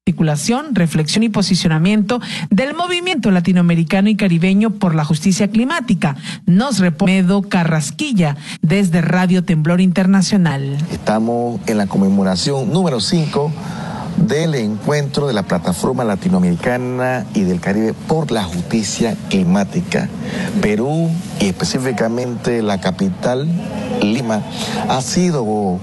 articulación, reflexión y posicionamiento del movimiento latinoamericano y caribeño por la justicia climática. Nos repone Medo Carrasquilla desde Radio Temblor Internacional. Estamos en la conmemoración número 5 del encuentro de la Plataforma Latinoamericana y del Caribe por la Justicia Climática. Perú y específicamente la capital, Lima, ha sido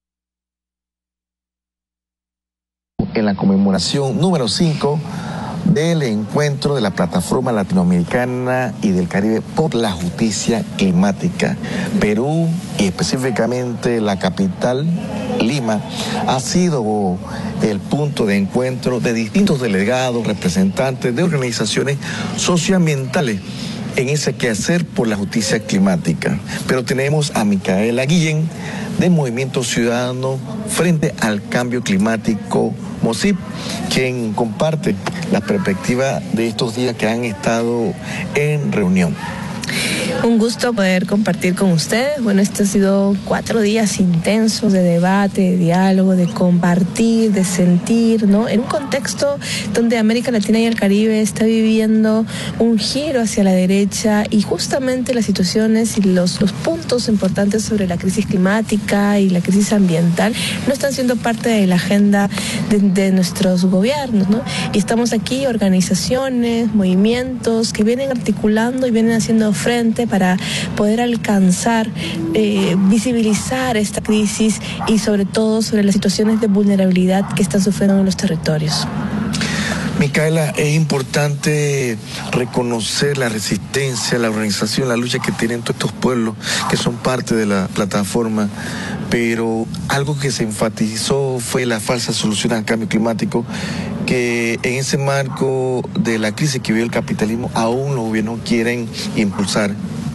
en la conmemoración número 5 del encuentro de la Plataforma Latinoamericana y del Caribe por la Justicia Climática. Perú y específicamente la capital, Lima, ha sido el punto de encuentro de distintos delegados, representantes de organizaciones socioambientales en ese quehacer por la justicia climática. Pero tenemos a Micaela Guillén, de Movimiento Ciudadano frente al Cambio Climático, MOSIP, quien comparte la perspectiva de estos días que han estado en reunión. Un gusto poder compartir con ustedes. Bueno, estos han sido 4 días intensos de debate, de diálogo, de compartir, de sentir, ¿no? En un contexto donde América Latina y el Caribe está viviendo un giro hacia la derecha y justamente las situaciones y los puntos importantes sobre la crisis climática y la crisis ambiental no están siendo parte de la agenda de nuestros gobiernos, ¿no? Y estamos aquí, organizaciones, movimientos que vienen articulando y vienen haciendo frente para poder alcanzar, visibilizar esta crisis y sobre todo sobre las situaciones de vulnerabilidad que están sufriendo en los territorios. Micaela, es importante reconocer la resistencia, la organización, la lucha que tienen todos estos pueblos que son parte de la plataforma, pero algo que se enfatizó fue la falsa solución al cambio climático, que en ese marco de la crisis que vive el capitalismo aún los gobiernos quieren impulsar.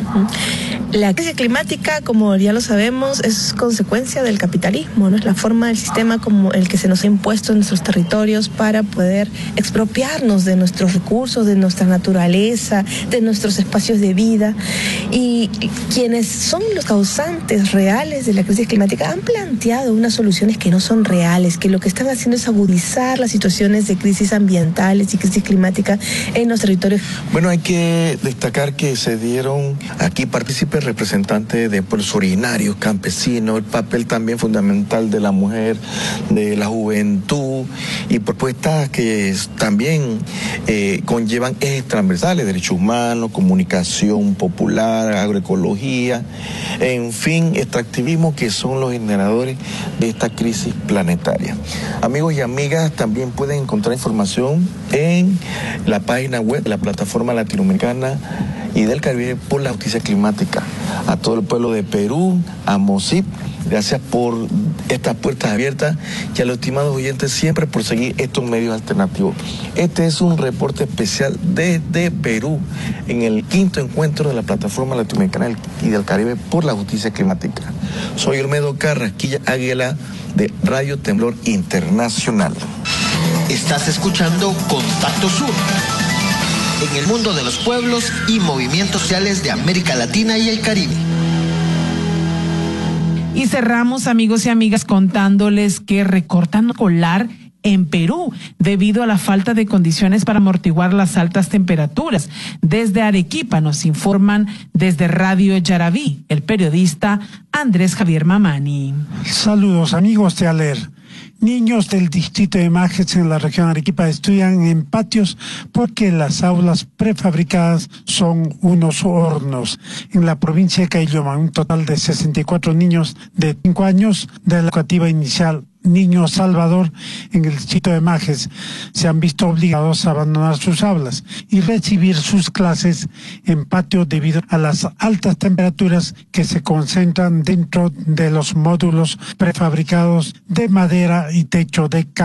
La crisis climática, como ya lo sabemos, es consecuencia del capitalismo, ¿no? Es la forma del sistema como el que se nos ha impuesto en nuestros territorios para poder expropiarnos de nuestros recursos, de nuestra naturaleza, de nuestros espacios de vida. Y quienes son los causantes reales de la crisis climática han planteado unas soluciones que no son reales, que lo que están haciendo es agudizar las situaciones de crisis ambientales y crisis climática en los territorios. Bueno, hay que destacar que se dieron aquí partícipes representantes de pueblos originarios, campesinos, el papel también fundamental de la mujer, de la juventud y propuestas que también conllevan ejes transversales, derechos humanos, comunicación popular, agroecología, en fin, extractivismo, que son los generadores de esta crisis planetaria. Amigos y amigas, también pueden encontrar información en la página web de la Plataforma Latinoamericana y del Caribe por la Justicia Climática. A todo el pueblo de Perú, a MOSIP, gracias por estas puertas abiertas y a los estimados oyentes siempre por seguir estos medios alternativos. Este es un reporte especial desde Perú en el 5º encuentro de la Plataforma Latinoamericana y del Caribe por la Justicia Climática. Soy Medo Carrasquilla Águila de Radio Temblor Internacional. Estás escuchando Contacto Sur, en el mundo de los pueblos y movimientos sociales de América Latina y el Caribe. Y cerramos, amigos y amigas, contándoles que recortan colar en Perú debido a la falta de condiciones para amortiguar las altas temperaturas. Desde Arequipa nos informan desde Radio Yaraví, el periodista Andrés Javier Mamani. Saludos, amigos de ALER. Niños del distrito de Majes en la región Arequipa estudian en patios porque las aulas prefabricadas son unos hornos. En la provincia de Caylloma, un total de 64 niños de 5 años de la educativa inicial Niño Salvador en el distrito de Majes se han visto obligados a abandonar sus aulas y recibir sus clases en patio debido a las altas temperaturas que se concentran dentro de los módulos prefabricados de madera y techo de cal.